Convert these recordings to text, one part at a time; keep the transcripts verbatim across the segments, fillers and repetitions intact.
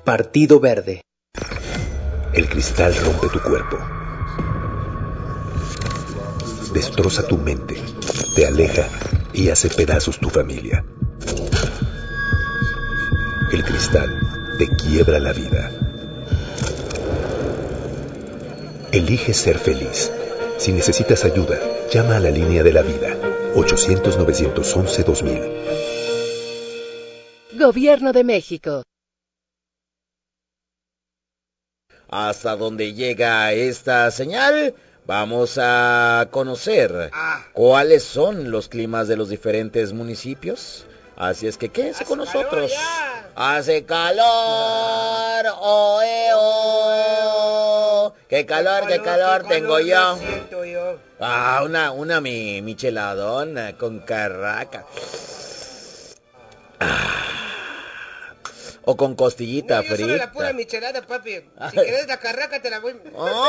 Partido Verde. El cristal rompe tu cuerpo. Destroza tu mente, te aleja y hace pedazos tu familia. El cristal te quiebra la vida. Elige ser feliz. Si necesitas ayuda, llama a la línea de la vida, ochocientos, novecientos once, dos mil. Gobierno de México. Hasta donde llega esta señal, vamos a conocer cuáles son los climas de los diferentes municipios. Así es que quédense con nosotros. Hace calor, oh, eh, oh. Qué calor, qué calor tengo yo. Ah, una, una mi, micheladona con carraca. Ah. O con costillita no, yo frita. Solo la pura michelada, papi. Si quieres la carraca te la voy.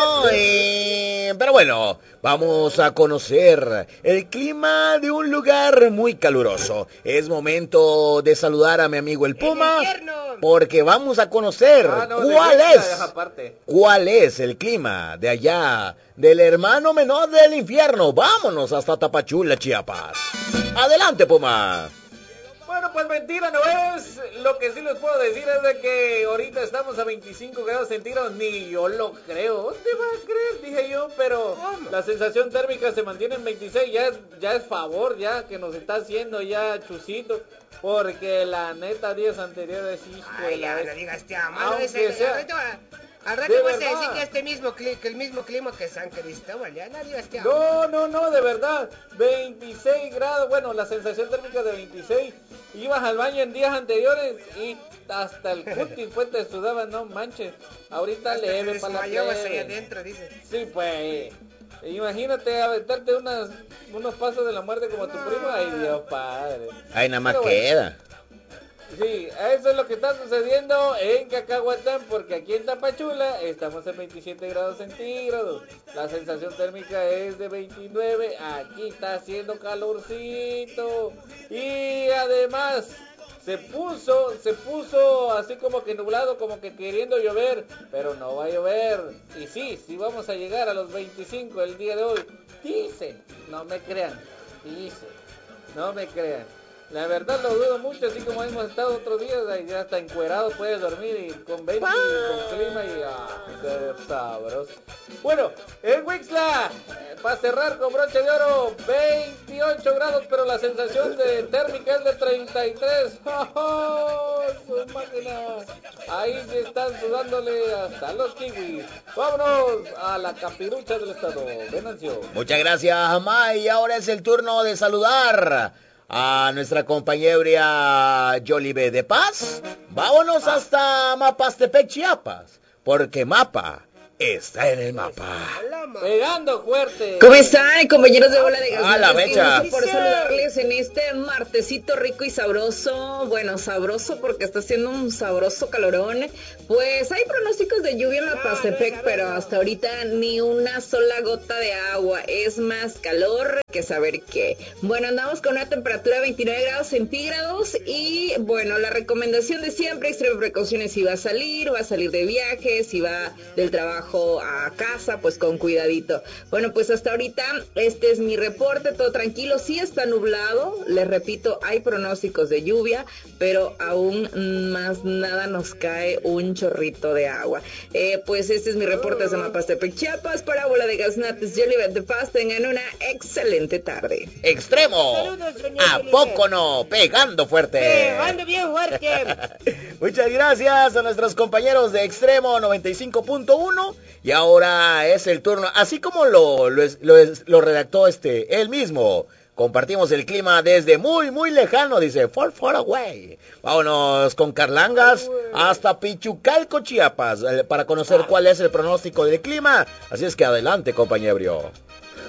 Ay, pero bueno, vamos a conocer el clima de un lugar muy caluroso. Es momento de saludar a mi amigo el Puma, porque vamos a conocer ah, no, cuál de es cuál es el clima de allá del hermano menor del infierno. Vámonos hasta Tapachula, Chiapas. Adelante, Puma. Bueno, pues mentira no es. Lo que sí les puedo decir es de que ahorita estamos a veinticinco grados centígrados. Ni yo lo creo. ¿Dónde va a creer? Dije yo, pero la sensación térmica se mantiene en veintiséis. Ya es, ya es favor, ya que nos está haciendo ya chusito. Porque la neta, días anteriores, hijo Ay, de la ya, vez. no digas, te amo. Aunque ese, sea... Al rato, al rato vas a decir que este mismo, que el mismo clima que San Cristóbal. Ya no digas, te amo. No, no, no, de verdad. veintiséis grados. Bueno, la sensación térmica de veintiséis. Ibas al baño en días anteriores y hasta el cutis pues te sudaba, no manches. Ahorita hasta leve para la plebe. ahí adentro, dice. Sí, pues. Imagínate aventarte unas, unos pasos de la muerte como no. tu primo. Ay, Dios padre. Ay, nada más bueno, queda. Sí, eso es lo que está sucediendo en Cacahuatán, porque aquí en Tapachula estamos en veintisiete grados centígrados. La sensación térmica es de veintinueve. Aquí está haciendo calorcito. Y además se puso, se puso así como que nublado, como que queriendo llover, pero no va a llover. Y sí, sí vamos a llegar a los veinticinco el día de hoy. Dicen, no me crean, dicen, no me crean. La verdad lo dudo mucho, así como hemos estado otros días, ya hasta encuerado puedes dormir y con veinte y con clima y ah, qué sabroso. Bueno, en Wixla, eh, para cerrar con broche de oro, veintiocho grados, pero la sensación de térmica es de treinta y tres. ¡Oh, oh! ¡Su máquina! Ahí se están sudándole hasta los kiwis. Vámonos a la capirucha del estado. Venancio. Muchas gracias, May. Y ahora es el turno de saludar a nuestra compañera Yolibe de Paz. Vámonos hasta Mapastepec, Chiapas, porque Mapa está en el mapa. Pegando fuerte. ¿Cómo están, compañeros de Bola de Gas? A la mecha. Por saludarles en este martesito rico y sabroso. Bueno, sabroso porque está haciendo un sabroso calorón. Pues hay pronósticos de lluvia en Mapastepec, pero hasta ahorita ni una sola gota de agua. Es más calor que saber qué. Bueno, andamos con una temperatura de veintinueve grados centígrados y bueno, la recomendación de siempre, extreme precauciones si va a salir, va a salir de viaje, si va del trabajo a casa, pues con cuidadito. Bueno, pues hasta ahorita este es mi reporte, todo tranquilo, sí está nublado, les repito, hay pronósticos de lluvia, pero aún más nada nos cae un chorrito de agua. Eh, pues este es mi reporte desde Mapastepec, Chiapas, para Bola de Gaznates, Yolivet de Paz, tengan una excelente tarde. Extremo. Saludos, ¿A poco no? Pegando fuerte. Pegando bien fuerte. Muchas gracias a nuestros compañeros de Extremo noventa y cinco punto uno. Y ahora es el turno, así como lo, lo, lo, lo redactó este, él mismo. Compartimos el clima desde muy, muy lejano, dice, far, far away. Vámonos con Carlangas hasta Pichucalco, Chiapas, para conocer cuál es el pronóstico del clima. Así es que adelante, compañero.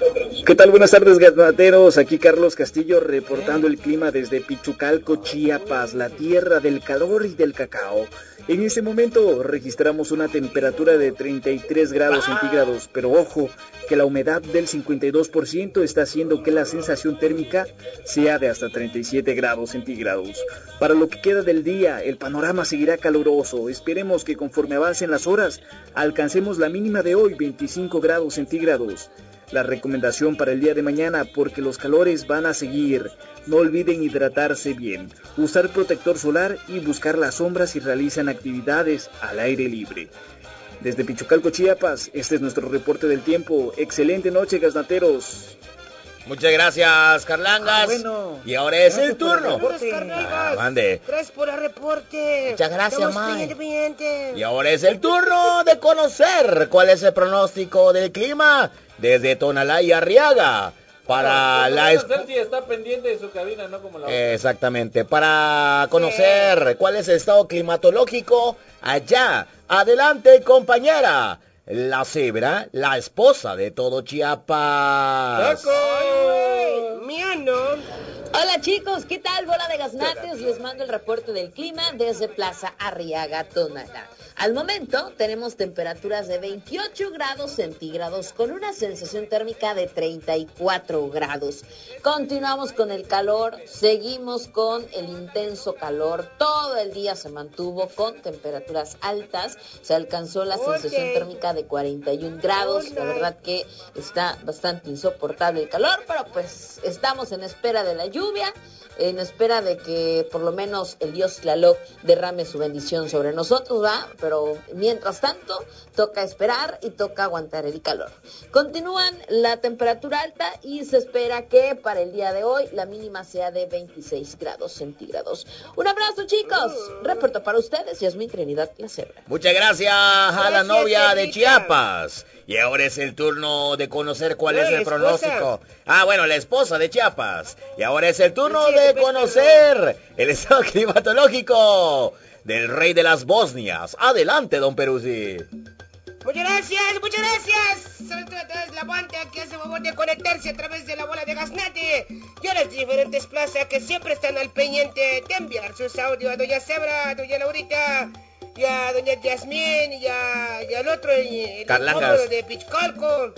¿Qué tal? Buenas tardes, ganateros. Aquí Carlos Castillo reportando el clima desde Pichucalco, Chiapas, la tierra del calor y del cacao. En este momento registramos una temperatura de treinta y tres grados centígrados, pero ojo, que la humedad del cincuenta y dos por ciento está haciendo que la sensación térmica sea de hasta treinta y siete grados centígrados. Para lo que queda del día, el panorama seguirá caluroso. Esperemos que conforme avancen las horas, alcancemos la mínima de hoy, veinticinco grados centígrados. La recomendación para el día de mañana, porque los calores van a seguir. No olviden hidratarse bien, usar protector solar y buscar la sombra si realizan actividades al aire libre. Desde Pichucalco, Chiapas, este es nuestro reporte del tiempo. Excelente noche, gasnateros. Muchas gracias, Carlangas. Ah, bueno. Y ahora es Gracias el turno. Ah, mande. Gracias por el reporte. Muchas gracias, May. May. Y ahora es el turno de conocer cuál es el pronóstico del clima desde Tonalá y Arriaga. Para no, la expo- si está pendiente de su cabina, no como la otra. Exactamente, para conocer sí. cuál es el estado climatológico allá. Adelante, compañera. La cebra, la esposa de todo Chiapas. Hola chicos, ¿qué tal? Bola de gaznates, les mando el reporte del clima desde Plaza Arriaga, Tonalá. Al momento tenemos temperaturas de veintiocho grados centígrados con una sensación térmica de treinta y cuatro grados. Continuamos con el calor, seguimos con el intenso calor, todo el día se mantuvo con temperaturas altas, se alcanzó la sensación térmica de cuarenta y un grados, la verdad que está bastante insoportable el calor, pero pues estamos en espera de la lluvia, en espera de que por lo menos el dios Tlaloc derrame su bendición sobre nosotros, ¿va? Pero mientras tanto, toca esperar y toca aguantar el calor. Continúan la temperatura alta y se espera que para el día de hoy la mínima sea de veintiséis grados centígrados. Un abrazo, chicos. Reporto para ustedes, Yasmín Trinidad La Cebra. Muchas gracias a la novia de Chiapas. Y ahora es el turno de conocer cuál es el pronóstico. Ah, bueno, la esposa de Chiapas. Y ahora es el turno de conocer el estado climatológico del rey de las Bosnias. Adelante, don Peruzzi. Muchas gracias, muchas gracias. Sobre todo a toda la banda que hace favor de conectarse a través de la bola de gaznate y a las diferentes plazas que siempre están al pendiente de enviar sus audios a doña Zebra, a doña Laurita, y a doña Yasmín, y, a, y al otro, el cómodo de Pichucalco.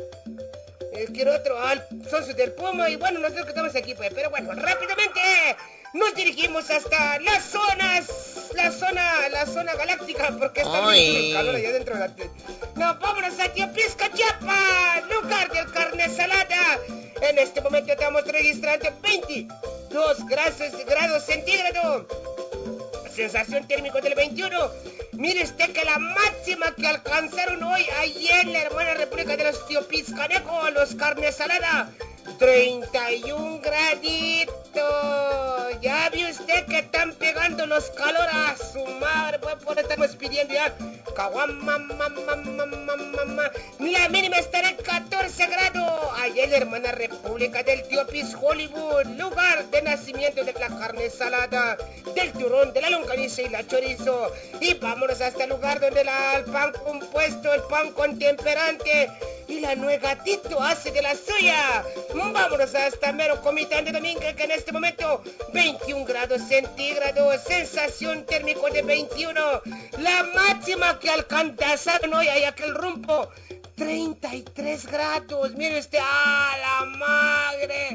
El quiero otro, al socio del Puma, y bueno, nosotros que estamos aquí, pues, pero bueno, rápidamente nos dirigimos hasta las zonas, la zona, la zona galáctica, porque está bien el calor allá dentro de la... No, vámonos a Teopisca, Chiapas, lugar del carne salada. En este momento estamos registrando veintidós grados, grados centígrados. Sensación térmica del veintiuno. Mire usted que la máxima que alcanzaron hoy, ayer en la hermana República de los Teopiscanecos, los carnes saladas, treinta y un graditos. Ya vio usted que están pegando los calores a su madre. Pues por eso estamos pidiendo ya. La mínima estará en catorce grados. Ayer en la hermana República del Teopis Hollywood, lugar de nacimiento de la carne salada, del turrón, de la longaniza y la chorizo. Y vámonos hasta el lugar donde la, el pan compuesto, el pan con temperante y la nuegatito hace de la suya. Vámonos hasta mero Comitán de Domingo, que en este momento veintiún grados centígrados, sensación térmica de veintiuno. La máxima que alcanzaron hoy hay aquel rumbo, treinta y tres grados. Mire usted, ¡a la madre!